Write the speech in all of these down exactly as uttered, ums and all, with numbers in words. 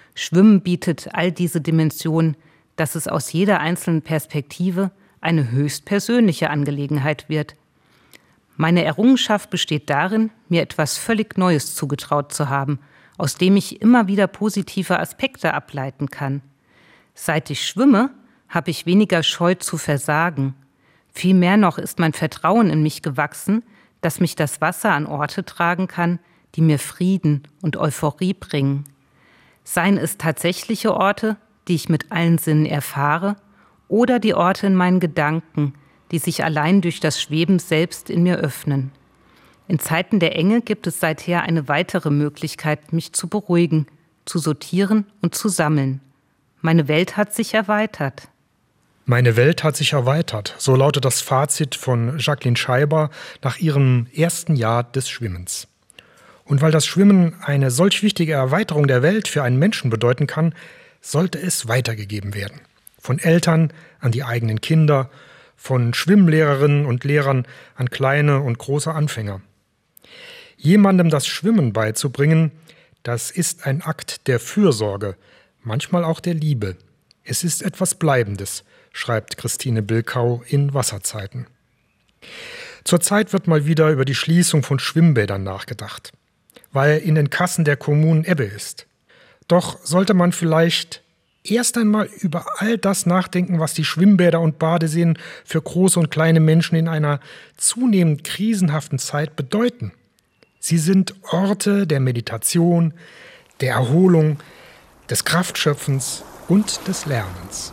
Schwimmen bietet all diese Dimensionen, dass es aus jeder einzelnen Perspektive eine höchst persönliche Angelegenheit wird. Meine Errungenschaft besteht darin, mir etwas völlig Neues zugetraut zu haben, aus dem ich immer wieder positive Aspekte ableiten kann. Seit ich schwimme, habe ich weniger Scheu zu versagen. Vielmehr noch ist mein Vertrauen in mich gewachsen, dass mich das Wasser an Orte tragen kann, die mir Frieden und Euphorie bringen. Seien es tatsächliche Orte, die ich mit allen Sinnen erfahre, oder die Orte in meinen Gedanken, die sich allein durch das Schweben selbst in mir öffnen. In Zeiten der Enge gibt es seither eine weitere Möglichkeit, mich zu beruhigen, zu sortieren und zu sammeln. Meine Welt hat sich erweitert. Meine Welt hat sich erweitert, so lautet das Fazit von Jacqueline Scheiber nach ihrem ersten Jahr des Schwimmens. Und weil das Schwimmen eine solch wichtige Erweiterung der Welt für einen Menschen bedeuten kann, sollte es weitergegeben werden. Von Eltern an die eigenen Kinder, von Schwimmlehrerinnen und Lehrern an kleine und große Anfänger. Jemandem das Schwimmen beizubringen, das ist ein Akt der Fürsorge, manchmal auch der Liebe. Es ist etwas Bleibendes, schreibt Christine Bilkau in Wasserzeiten. Zurzeit wird mal wieder über die Schließung von Schwimmbädern nachgedacht, weil in den Kassen der Kommunen Ebbe ist. Doch sollte man vielleicht erst einmal über all das nachdenken, was die Schwimmbäder und Badeseen für große und kleine Menschen in einer zunehmend krisenhaften Zeit bedeuten. Sie sind Orte der Meditation, der Erholung, des Kraftschöpfens und des Lernens.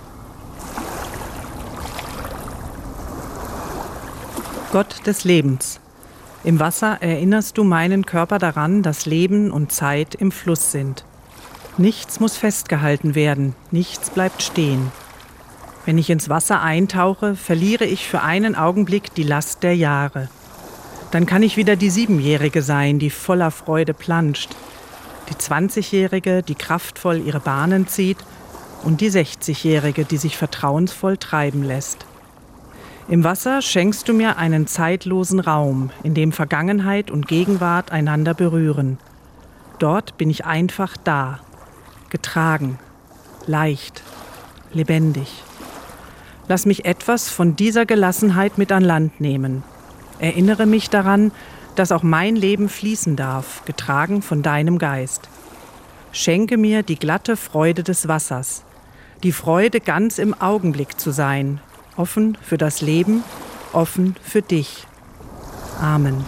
Gott des Lebens. Im Wasser erinnerst du meinen Körper daran, dass Leben und Zeit im Fluss sind. Nichts muss festgehalten werden, nichts bleibt stehen. Wenn ich ins Wasser eintauche, verliere ich für einen Augenblick die Last der Jahre. Dann kann ich wieder die Siebenjährige sein, die voller Freude planscht, die Zwanzigjährige, die kraftvoll ihre Bahnen zieht, und die Sechzigjährige, die sich vertrauensvoll treiben lässt. Im Wasser schenkst du mir einen zeitlosen Raum, in dem Vergangenheit und Gegenwart einander berühren. Dort bin ich einfach da, getragen, leicht, lebendig. Lass mich etwas von dieser Gelassenheit mit an Land nehmen. Erinnere mich daran, dass auch mein Leben fließen darf, getragen von deinem Geist. Schenke mir die glatte Freude des Wassers, die Freude, ganz im Augenblick zu sein, offen für das Leben, offen für dich. Amen.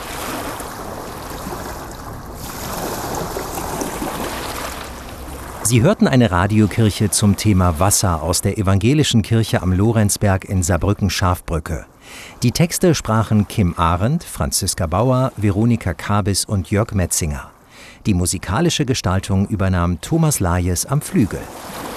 Sie hörten eine Radiokirche zum Thema Wasser aus der Evangelischen Kirche am Lorenzberg in Saarbrücken-Scharfbrücke. Die Texte sprachen Kim Arendt, Franziska Bauer, Veronika Kabis und Jörg Metzinger. Die musikalische Gestaltung übernahm Thomas Lajes am Flügel.